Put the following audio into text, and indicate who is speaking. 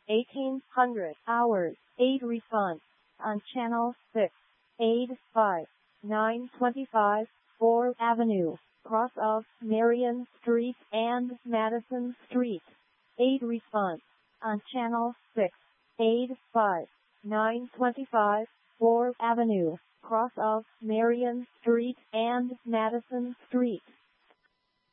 Speaker 1: 1800 hours, 8 refund. On channel 6, 8, 5, 925, 4th Avenue, cross of Marion Street and Madison Street. 8 refund. On channel 6, 8, 5, 925, 4th Avenue, cross of Marion Street and Madison Street.